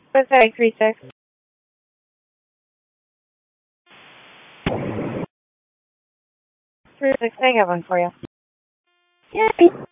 Pacific 36. 36, I got one for you. Yeah.